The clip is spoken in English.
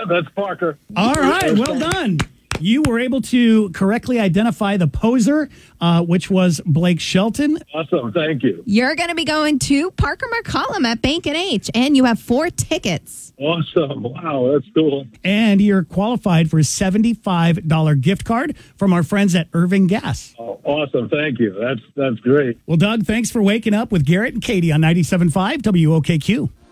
that's Parker. All right, well done. You were able to correctly identify the poser, which was Blake Shelton. Awesome, thank you. You're going to be going to Parker McCollum at Bank and H, and you have 4 tickets. Awesome, wow, that's cool. And you're qualified for a $75 gift card from our friends at Irving Gas. Oh, awesome, thank you. That's great. Well, Doug, thanks for waking up with Garrett and Katie on 97.5 WOKQ.